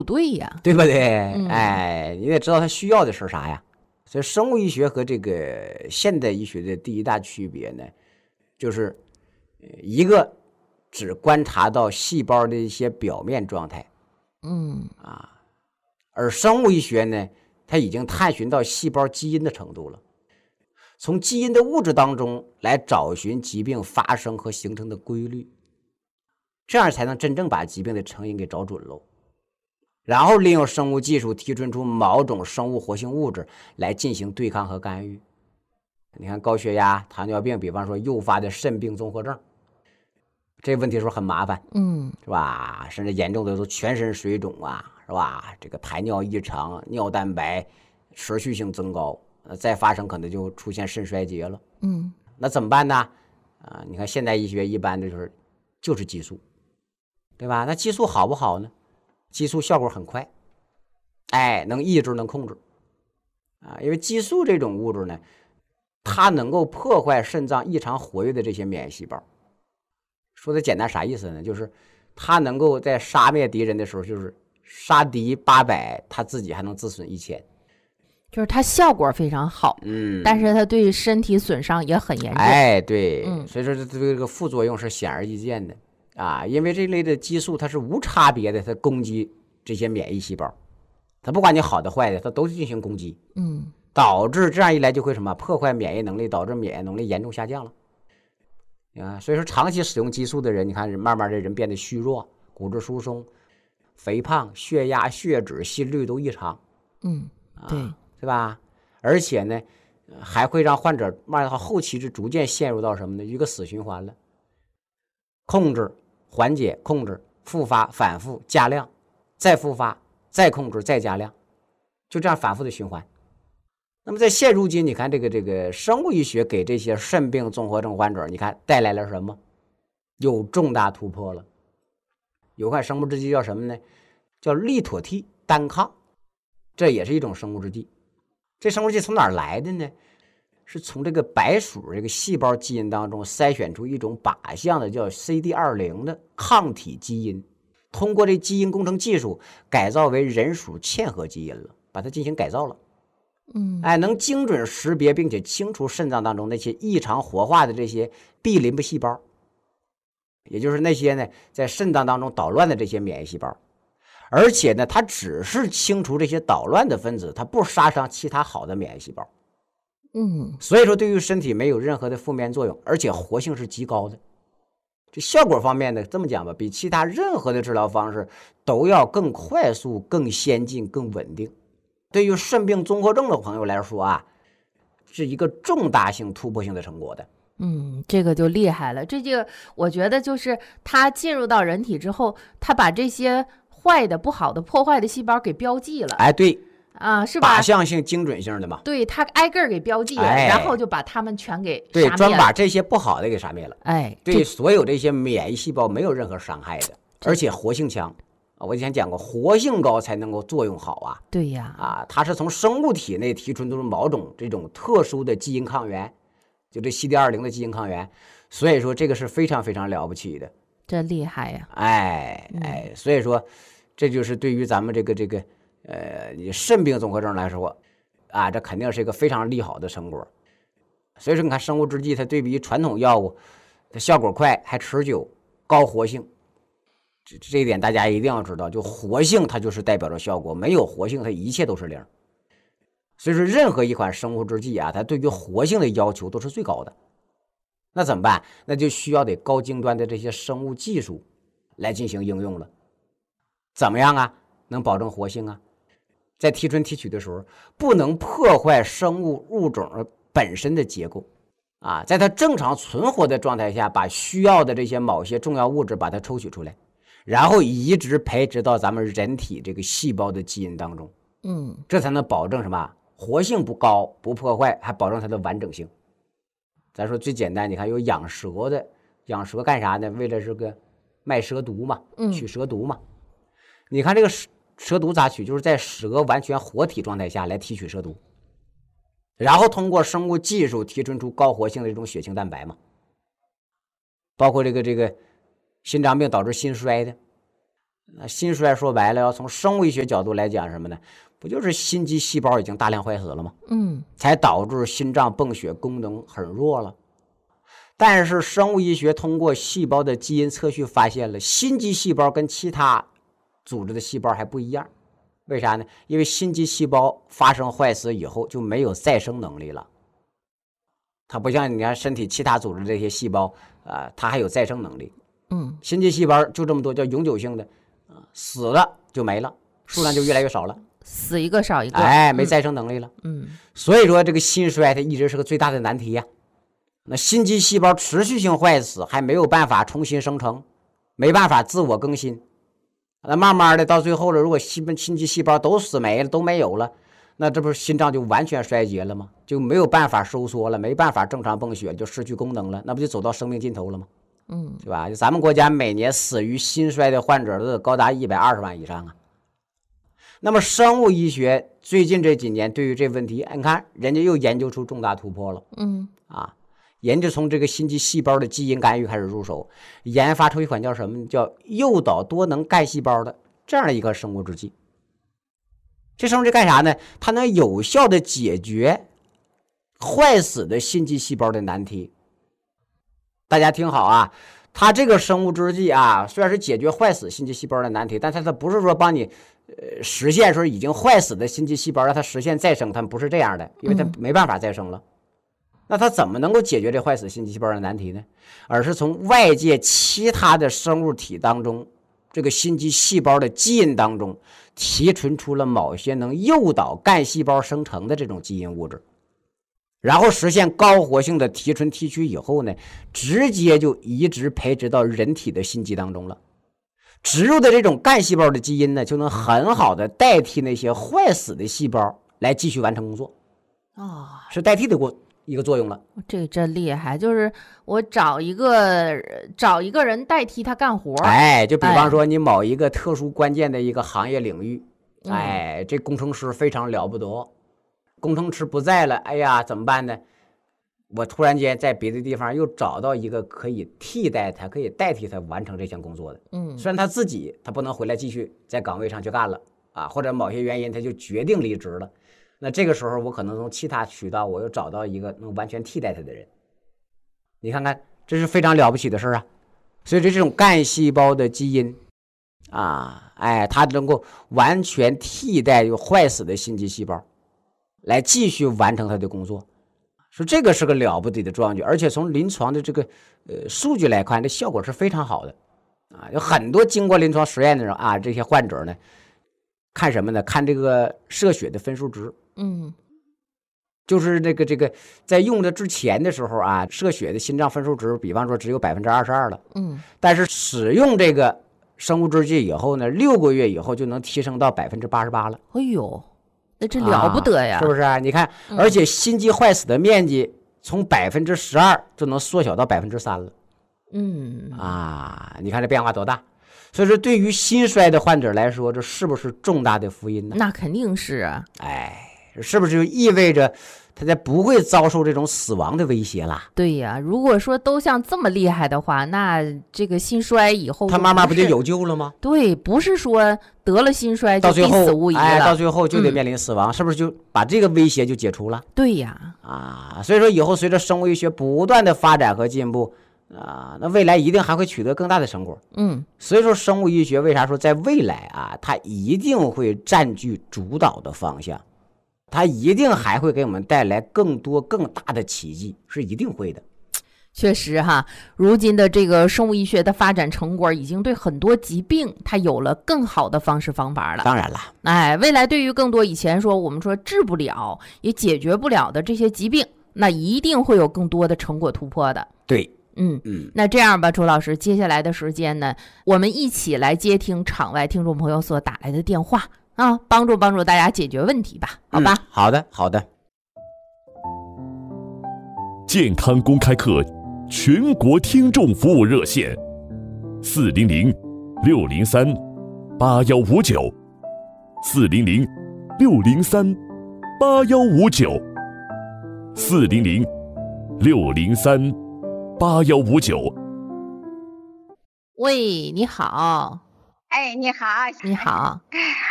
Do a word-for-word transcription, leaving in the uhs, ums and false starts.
对呀， 对不对？ 嗯、 哎，你得知道他需要的是啥呀。所以生物医学和这个现代医学的第一大区别呢，就是一个只观察到细胞的一些表面状态， 嗯啊，而生物医学呢，它已经探寻到细胞基因的程度了，从基因的物质当中来找寻疾病发生和形成的规律，这样才能真正把疾病的成因给找准喽。然后利用生物技术提纯出某种生物活性物质来进行对抗和干预。你看高血压、糖尿病，比方说诱发的肾病综合症，这问题是不是很麻烦？ 嗯， 是吧？甚至严重的都全身水肿啊，是吧？这个排尿异常，尿蛋白持续性增高，再发生可能就出现肾衰竭了。 嗯， 那怎么办呢？啊，你看现代医学一般的就是就是激素，对吧？那激素好不好呢？激素效果很快，哎，能抑制能控制啊，因为激素这种物质呢，它能够破坏肾脏异常活跃的这些免疫细胞。说的简单啥意思呢？就是它能够在杀灭敌人的时候，就是杀敌八百，它自己还能自损一千， 就是它效果非常好， 嗯， 但是它对身体损伤也很严重。 哎，对， 嗯， 所以说这个副作用是显而易见的啊，因为这类的激素它是无差别的，它攻击这些免疫细胞，它不管你好的坏的，它都进行攻击， 嗯， 导致这样一来就会什么破坏免疫能力，导致免疫能力严重下降了。啊，所以说长期使用激素的人，你看慢慢的人变得虚弱，骨质疏松，肥胖，血压、血脂、心率都异常， 嗯，对， 啊，对吧？而且呢，还会让患者慢慢后期是逐渐陷入到什么呢？一个死循环了，控制、缓解、控制、复发、反复、加量，再复发、再控制、再加量，就这样反复的循环。那么在现如今，你看这个这个生物医学给这些肾病综合症患者，你看带来了什么？有重大突破了。有款生物制剂叫什么呢？叫利妥替单抗，这也是一种生物制剂。这生物制剂从哪儿来的呢？是从这个白鼠这个细胞基因当中筛选出一种靶向的叫 C D 二十 的抗体基因，通过这基因工程技术改造为人属嵌合基因了，把它进行改造了。 嗯， 哎，能精准识别并且清除肾脏当中那些异常活化的这些 B 淋巴细胞，也就是那些呢在肾脏当中捣乱的这些免疫细胞，而且呢，它只是清除这些捣乱的分子，它不杀伤其他好的免疫细胞。 嗯， 所以说对于身体没有任何的负面作用，而且活性是极高的。这效果方面呢，这么讲吧，比其他任何的治疗方式都要更快速、更先进、更稳定。对于肾病综合症的朋友来说啊，是一个重大性突破性的成果的。 嗯，这个就厉害了。这个我觉得就是它进入到人体之后，它把这些坏的、不好的、破坏的细胞给标记了。 哎，对啊，是吧？ 靶向性、精准性的嘛。 对，它挨个给标记了， 哎、 然后就把它们全给对， 杀灭了。 专把这些不好的给杀灭了。 哎， 对所有这些免疫细胞没有任何伤害的，而且活性强。我以前讲过，活性高才能够作用好啊。 对呀， 啊，它是从生物体内提纯出某种这种特殊的基因抗原，就这 C D 二十 的基因抗原，所以说这个是非常非常了不起的。 这厉害呀！ 哎哎，所以说这就是对于咱们这个这个呃你肾病综合症来说啊，这肯定是一个非常利好的成果。所以说你看生物制剂它对比传统药物，它效果快还持久，高活性。这这一点大家一定要知道，就活性它就是代表着效果，没有活性它一切都是零。所以说任何一款生物制剂啊，它对于活性的要求都是最高的。那怎么办？那就需要得高精端的这些生物技术来进行应用了。怎么样啊？能保证活性啊？在提纯提取的时候，不能破坏生物物种本身的结构啊，在它正常存活的状态下，把需要的这些某些重要物质把它抽取出来，然后移植培植到咱们人体这个细胞的基因当中， 嗯， 这才能保证什么？活性不高，不破坏，还保证它的完整性。咱说最简单，你看有养蛇的，养蛇干啥呢？为了这个卖蛇毒嘛，取蛇毒嘛。嗯、你看这个蛇毒咋取？就是在蛇完全活体状态下来提取蛇毒，然后通过生物技术提纯出高活性的这种血清蛋白嘛。包括这个这个心脏病导致心衰的， 那心衰说白了，要从生物医学角度来讲什么呢？不就是心肌细胞已经大量坏死了吗？ 嗯， 才导致心脏泵血功能很弱了。但是生物医学通过细胞的基因测序发现了，心肌细胞跟其他组织的细胞还不一样。为啥呢？因为心肌细胞发生坏死以后就没有再生能力了。它不像你看身体其他组织这些细胞啊、呃，它还有再生能力。 嗯， 心肌细胞就这么多，叫永久性的，啊，死了就没了，数量就越来越少了， 死一个少一个， 哎，没再生能力了。 嗯， 所以说这个心衰它一直是个最大的难题呀、啊。那心肌细胞持续性坏死，还没有办法重新生成，没办法自我更新。那慢慢的到最后了，如果心心肌细胞都死没了，都没有了，那这不是心脏就完全衰竭了吗？就没有办法收缩了，没办法正常泵血，就失去功能了，那不就走到生命尽头了吗？ 嗯， 对吧？咱们国家每年死于心衰的患者都高达一百二十万以上啊。那么生物医学最近这几年对于这问题，你看人家又研究出重大突破了。 嗯啊，研究从这个心肌细胞的基因干预开始入手，研发出一款叫什么？叫诱导多能干细胞的这样的一个生物制剂。这生物制干啥呢？它能有效的解决坏死的心肌细胞的难题。大家听好啊，它这个生物制剂啊，虽然是解决坏死心肌细胞的难题，但它它不是说帮你呃实现说已经坏死的心肌细胞让它实现再生，它不是这样的，因为它没办法再生了。嗯，那它怎么能够解决这坏死心肌细胞的难题呢？而是从外界其他的生物体当中，这个心肌细胞的基因当中提纯出了某些能诱导干细胞生成的这种基因物质，然后实现高活性的提纯提取以后呢，直接就移植培植到人体的心肌当中了。植入的这种干细胞的基因呢，就能很好的代替那些坏死的细胞来继续完成工作。 哦， 是代替的过一个作用了。 这个真厉害，就是我找一个找一个人代替他干活。 哎，就比方说你某一个特殊关键的一个行业领域， 哎， 哎，这工程师非常了不得，工程师不在了，哎呀，怎么办呢？我突然间在别的地方又找到一个可以替代他、可以代替他完成这项工作的。 嗯， 虽然他自己他不能回来继续在岗位上去干了啊，或者某些原因他就决定离职了。那这个时候我可能从其他渠道我又找到一个能完全替代他的人。你看看，这是非常了不起的事啊！所以这种干细胞的基因啊，哎，它能够完全替代有坏死的心肌细胞，来继续完成它的工作。说这个是个了不得的壮举，而且从临床的这个呃数据来看，这效果是非常好的啊！有很多经过临床实验的人啊，这些患者呢，看什么呢？看这个射血的分数值。 嗯， 就是这个这个在用的之前的时候啊，射血的心脏分数值，比方说只有百分之二十二了。 嗯， 但是使用这个生物制剂以后呢，六个月以后就能提升到百分之八十八了。 哎呦！那这了不得呀， 啊、是不是啊？你看，而且心肌坏死的面积从百分之十二就能缩小到百分之三了。 嗯啊，你看这变化多大！所以说，对于心衰的患者来说，这是不是重大的福音呢？ 那肯定是啊。 哎，是不是就意味着他才不会遭受这种死亡的威胁啦？ 对呀，如果说都像这么厉害的话，那这个心衰以后他慢慢不就有救了吗？ 对，不是说得了心衰就到最后必死无疑了， 哎，到最后就得面临死亡，嗯、是不是就把这个威胁就解除了？ 对呀， 啊，所以说以后随着生物医学不断的发展和进步啊，那未来一定还会取得更大的成果。 嗯， 所以说生物医学为啥说在未来啊，它一定会占据主导的方向，它一定还会给我们带来更多更大的奇迹，是一定会的。 确实哈，如今的这个生物医学的发展成果已经对很多疾病它有了更好的方式方法了。 当然了， 哎，未来对于更多以前说我们说治不了也解决不了的这些疾病，那一定会有更多的成果突破的。 对， 嗯嗯， 那这样吧，周老师，接下来的时间呢，我们一起来接听场外听众朋友所打来的电话啊，帮助帮助大家解决问题吧，好吧？ 嗯、好的，好的。 健康公开课全国听众服务热线：四零零六零三八幺五九，四零零六零三八幺五九，四零零六零三八幺五九。 喂，你好。 哎，你好， 你好。